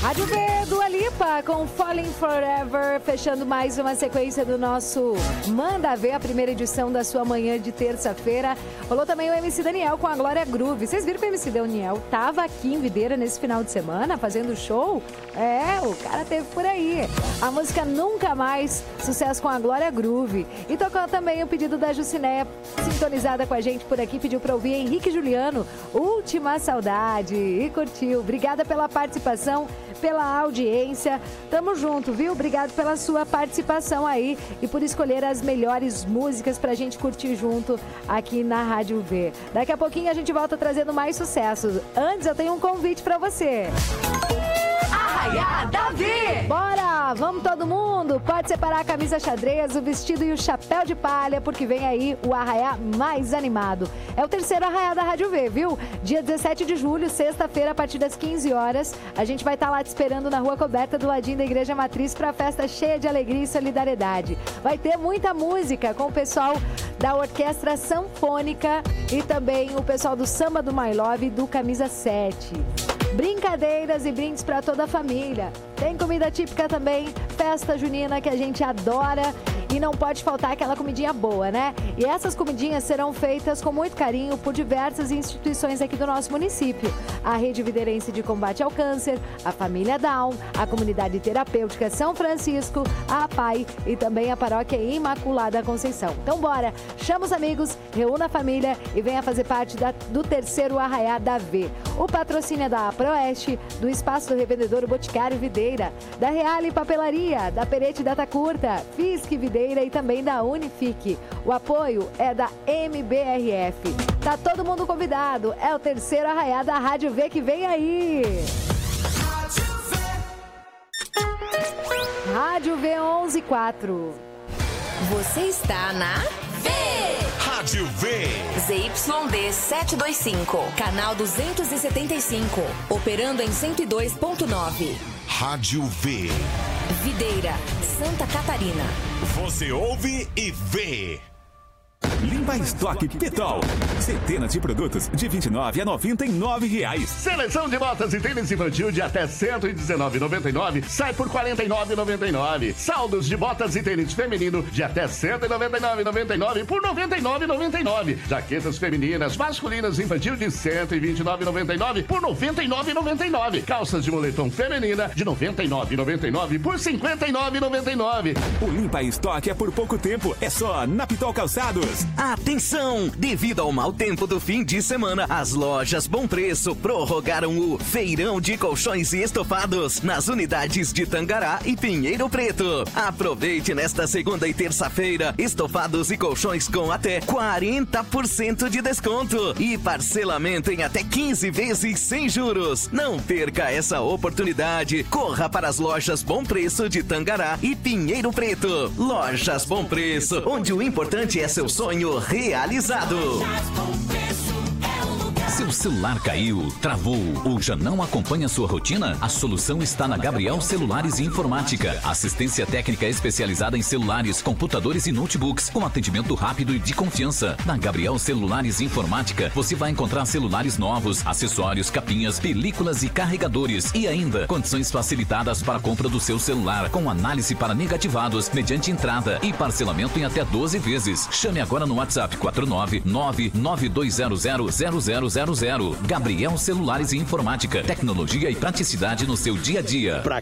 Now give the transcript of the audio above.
Rádio V, Dua Lipa com Falling Forever, fechando mais uma sequência do nosso Manda Ver, a primeira edição da sua manhã de terça-feira. Rolou também o MC Daniel com a Glória Groove. Vocês viram que o MC Daniel tava aqui em Videira nesse final de semana fazendo show? O cara teve por aí. A música Nunca Mais, sucesso com a Glória Groove. E tocou também o pedido da Juciné, sintonizada com a gente por aqui, pediu pra ouvir Henrique Juliano, Última Saudade, e curtiu. Obrigada pela participação, pela audiência. Tamo junto, viu? Obrigado pela sua participação aí e por escolher as melhores músicas pra gente curtir junto aqui na Rádio V. Daqui a pouquinho a gente volta trazendo mais sucessos. Antes eu tenho um convite pra você. Arraiada V! Bora! Vamos todo mundo! Pode separar a camisa xadrez, o vestido e o chapéu de palha, porque vem aí o arraiá mais animado. É o terceiro arraiá da Rádio V, viu? Dia 17 de julho, sexta-feira, a partir das 15 horas. A gente vai estar lá te esperando na Rua Coberta, do ladinho da Igreja Matriz, para festa cheia de alegria e solidariedade. Vai ter muita música com o pessoal da Orquestra Sanfônica e também o pessoal do Samba do My Love e do Camisa 7. Brincadeiras e brindes para toda a família. Tem comida típica também, festa junina que a gente adora e não pode faltar aquela comidinha boa, né? E essas comidinhas serão feitas com muito carinho por diversas instituições aqui do nosso município. A Rede Videirense de Combate ao Câncer, a Família Down, a Comunidade Terapêutica São Francisco, a APAI e também a Paróquia Imaculada Conceição. Então bora, chama os amigos, reúna a família e venha fazer parte do terceiro Arraiá da V. O patrocínio é da Proeste, do Espaço do Revendedor Boticário Videira, da Reale Papelaria, da Perete Data Curta, Fisc Videira e também da Unifique. O apoio é da MBRF. Tá todo mundo convidado, é o terceiro Arraiá da Rádio V que vem aí. Rádio V 114. Você está na Rádio V. ZYD 725, canal 275, operando em 102.9. Rádio V. Videira, Santa Catarina. Você ouve e vê. Limpa Estoque Petrol. Centenas de produtos de R$ 29 a R$ 99. Seleção de botas e tênis infantil de até R$ 119,99 sai por R$ 49,99. Saldos de botas e tênis feminino de até R$ 199,99 por R$ 99,99. Jaquetas femininas, masculinas infantil de R$ 129,99 por R$ 99,99. Calças de moletom feminina de R$ 99,99 por R$ 59,99. O Limpa Estoque é por pouco tempo. É só na Pitol Calçados. Atenção! Devido ao mau tempo do fim de semana, as lojas Bom Preço prorrogaram o Feirão de Colchões e Estofados nas unidades de Tangará e Pinheiro Preto. Aproveite nesta segunda e terça-feira estofados e colchões com até 40% de desconto e parcelamento em até 15 vezes sem juros. Não perca essa oportunidade. Corra para as lojas Bom Preço de Tangará e Pinheiro Preto. Lojas Bom Preço, onde o importante é seu sonho realizado. Seu celular caiu, travou ou já não acompanha sua rotina? A solução está na Gabriel Celulares e Informática. Assistência técnica especializada em celulares, computadores e notebooks, com atendimento rápido e de confiança. Na Gabriel Celulares e Informática, você vai encontrar celulares novos, acessórios, capinhas, películas e carregadores. E ainda, condições facilitadas para a compra do seu celular, com análise para negativados, mediante entrada e parcelamento em até 12 vezes. Chame agora no WhatsApp 49992000000. Gabriel Celulares e Informática. Tecnologia e praticidade no seu dia a dia.